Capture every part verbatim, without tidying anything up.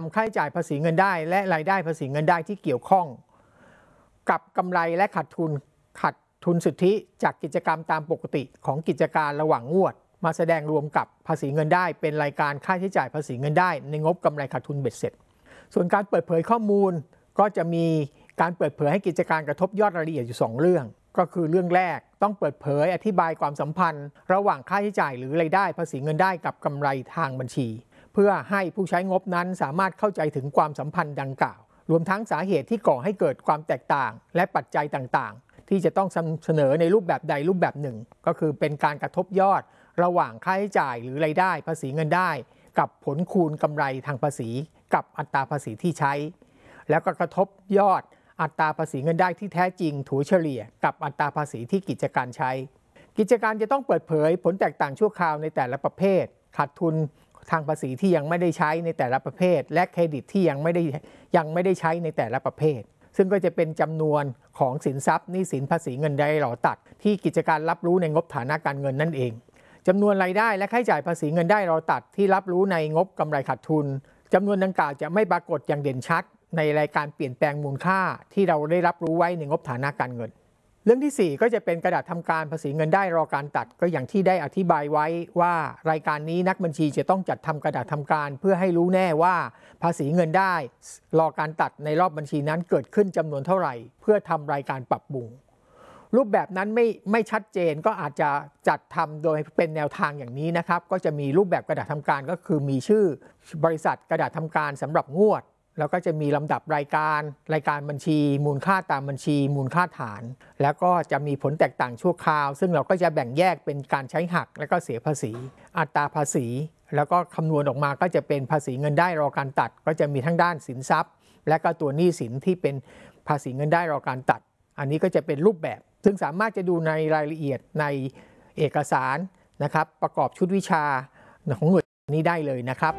ำค่าใช้จ่ายภาษีเงินได้และรายได้ภาษีเงินได้ที่เกี่ยวข้องกับกำไรและขาดทุนขาดทุนสุทธิจากกิจกรรมตามปกติของกิจการระหว่างงวดมาแสดงรวมกับภาษีเงินได้เป็นรายการค่าใช้จ่ายภาษีเงินได้ในงบกำไรขาดทุนเบ็ดเสร็จส่วนการเปิดเผยข้อมูลก็จะมีการเปิดเผยให้กิจการกระทบยอดรายละเอียดอยู่สองเรื่องก็คือเรื่องแรกต้องเปิดเผยอธิบายความสัมพันธ์ระหว่างค่าใช้จ่ายหรือรายได้ภาษีเงินได้กับกำไรทางบัญชีเพื่อให้ผู้ใช้งบนั้นสามารถเข้าใจถึงความสัมพันธ์ดังกล่าวรวมทั้งสาเหตุที่ก่อให้เกิดความแตกต่างและปัจจัยต่างๆที่จะต้องเสนอในรูปแบบใดรูปแบบหนึ่งก็คือเป็นการกระทบยอดระหว่างค่าใช้จ่ายหรือรายได้ภาษีเงินได้กับผลคูณกำไรทางภาษีกับอัตราภาษีที่ใช้แล้วก็กระทบยอดอัตราภาษีเงินได้ที่แท้จริงถัวเฉลี่ยกับอัตราภาษีที่กิจการใช้กิจการจะต้องเปิดเผยผลแตกต่างชั่วคราวในแต่ละประเภทขาดทุนทางภาษีที่ยังไม่ได้ใช้ในแต่ละประเภทและเครดิตที่ยังไม่ได้ยังไม่ได้ใช้ในแต่ละประเภทซึ่งก็จะเป็นจำนวนของสินทรัพย์หนี้สินภาษีเงินได้รอตัดที่กิจการรับรู้ในงบฐานะการเงินนั่นเองจำนวนรายได้และค่าใช้จ่ายภาษีเงินได้รอตัดที่รับรู้ในงบกำไรขาดทุนจำนวนดังกล่าวจะไม่ปรากฏอย่างเด่นชัดในรายการเปลี่ยนแปลงมูลค่าที่เราได้รับรู้ไว้ในงบฐานะการเงินเรื่องที่สี่ก็จะเป็นกระดาษทำการภาษีเงินได้รอการตัดก็อย่างที่ได้อธิบายไว้ว่ารายการนี้นักบัญชีจะต้องจัดทำกระดาษทำการเพื่อให้รู้แน่ว่าภาษีเงินได้รอการตัดในรอบบัญชีนั้นเกิดขึ้นจำนวนเท่าไหร่เพื่อทำรายการปรับปรุงรูปแบบนั้นไม่ไม่ชัดเจนก็อาจจะจัดทำโดยเป็นแนวทางอย่างนี้นะครับก็จะมีรูปแบบกระดาษทำการก็คือมีชื่อบริษัทกระดาษทำการสำหรับงวดแล้วก็จะมีลำดับรายการรายการบัญชีมูลค่าตามบัญชีมูลค่าฐานแล้วก็จะมีผลแตกต่างชั่วคราวซึ่งเราก็จะแบ่งแยกเป็นการใช้หักและก็เสียภาษีอัตราภาษีแล้วก็คำนวณออกมาก็จะเป็นภาษีเงินได้รอการตัดก็จะมีทั้งด้านสินทรัพย์และก็ตัวหนี้สินที่เป็นภาษีเงินได้รอการตัดอันนี้ก็จะเป็นรูปแบบซึ่งสามารถจะดูในรายละเอียดในเอกสารนะครับประกอบชุดวิชาของหน่วยนี้ได้เลยนะครับ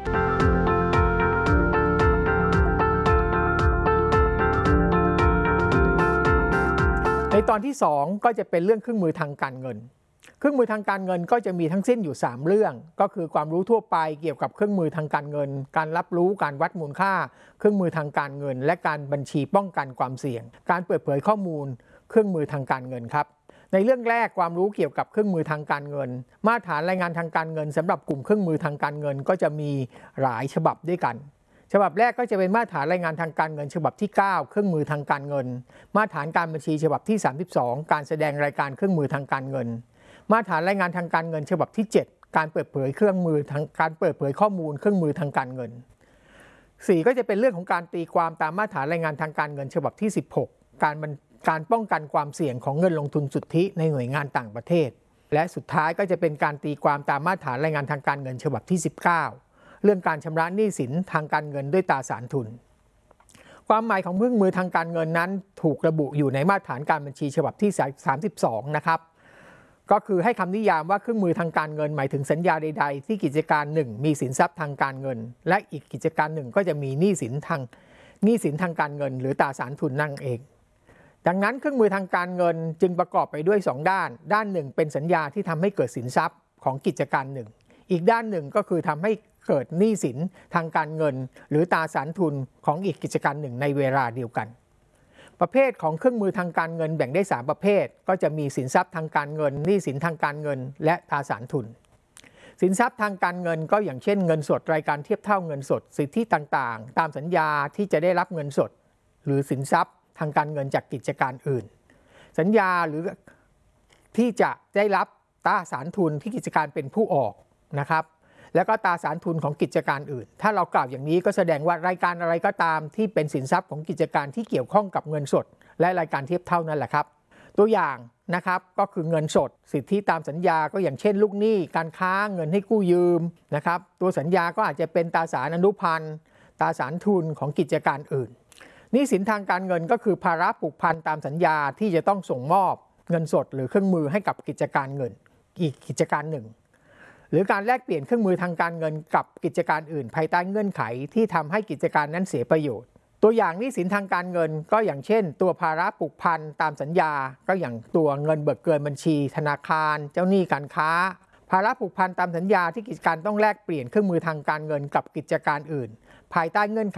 ในตอนที่สองก็จะเป็นเรื่องเครื่องมือทางการเงินเครื่องมือทางการเงินก็จะมีทั้งสิ้นอยู่สามเรื่องก็คือความรู้ทั่วไปเกี่ยวกับเครื่องมือทางการเงินการรับรู้การวัดมูลค่าเครื่องมือทางการเงินและการบัญชีป้องกันความเสี่ยงการเปิดเผยข้อมูลเครื่องมือทางการเงินครับในเรื่องแรกความรู้เกี่ยวกับเครื่องมือทางการเงินมาตรฐานรายงานทางการเงินสำหรับกลุ่มเครื่องมือทางการเงินก็จะมีหลายฉบับด้วยกันฉบับแรกก็จะเป็นมาตรฐานรายงานทางการเงินฉบับที่เก้าเครื่องมือทางการเงินมาตรฐานการบัญชีฉบับที่สามสิบสองการแสดงรายการเครื่องมือทางการเงินมาตรฐานรายงานทางการเงินฉบับที่เจ็ดการเปิดเผยเครื่องมือทางการเปิดเผยข้อมูลเครื่องมือทางการเงินสี่ก็จะเป็นเรื่องของการตีความตามมาตรฐานรายงานทางการเงินฉบับที่สิบหกการการป้องกันความเสี่ยงของเงินลงทุนสุทธิในหน่วยงานต่างประเทศและสุดท้ายก็จะเป็นการตีความตามมาตรฐานรายงานทางการเงินฉบับที่สิบเก้าเรื่องการชำระหนี้สินทางการเงินด้วยตราสารทุนความหมายของเครื่องมือทางการเงินนั้นถูกระบุอยู่ในมาตรฐานการบัญชีฉบับที่สามสิบสองนะครับก็คือให้คำนิยามว่าเครื่องมือทางการเงินหมายถึงสัญญาใดๆที่กิจการหนึ่งมีสินทรัพย์ทางการเงินและอีกกิจการหนึ่งก็จะมีหนี้สินทางหนี้สินทางการเงินหรือตราสารทุนนั่นเองดังนั้นเครื่องมือทางการเงินจึงประกอบไปด้วยสองด้านด้านหนึ่งเป็นสัญญาที่ทำให้เกิดสินทรัพย์ของกิจการหนึ่งอีกด้านหนึ่งก็คือทำให้เกิดหนี้สินทางการเงินหรือตราสารทุนของอีกกิจการหนึ่งในเวลาเดียวกันประเภทของเครื่องมือทางการเงินแบ่งได้สามประเภทก็จะมีสินทรัพย์ทางการเงินหนี้สินทางการเงินและตราสารทุนสินทรัพย์ทางการเงินก็อย่างเช่นเงินสดรายการเทียบเท่าเงินสดสิทธิต่างๆตามสัญญาที่จะได้รับเงินสดหรือสินทรัพย์ทางการเงินจากกิจการอื่นสัญญาหรือที่จะได้รับตราสารทุนที่กิจการเป็นผู้ออกนะครับแล้วก็ตราสารทุนของกิจการอื่นถ้าเรากล่าวอย่างนี้ก็แสดงว่ารายการอะไรก็ตามที่เป็นสินทรัพย์ของกิจการที่เกี่ยวข้องกับเงินสดและรายการเทียบเท่านั่นแหละครับตัวอย่างนะครับก็คือเงินสดสิทธิตามสัญญาก็อย่างเช่นลูกหนี้การค้าเงินให้กู้ยืมนะครับตัวสัญญาก็อาจจะเป็นตราสารอนุพันธ์ตราสารทุนของกิจการอื่นหนี้สินทางการเงินก็คือภาระผูกพันตามสัญญาที่จะต้องส่งมอบเงินสดหรือเครื่องมือให้กับกิจการเงินอีกกิจการหนึ่งหรือการแลกเปลี่ยนเครื่องมือทางการเงินกับกิจการอื่นภายใต้เงื่อนไขที่ทำให้กิจการนั้นเสียประโยชน์ตัวอย่างหนี้สินทางการเงินก็อย่างเช่นตัวภาระผูกพันตามสัญญาก็อย่างตัวเงินเบิกเกินบัญชีธนาคารเจ้าหนี้การค้าภาระผูกพันตามสัญญาที่กิจการต้องแลกเปลี่ยนเครื่องมือทางการเงินกับกิจการอื่นภายใต้เงื่อนไข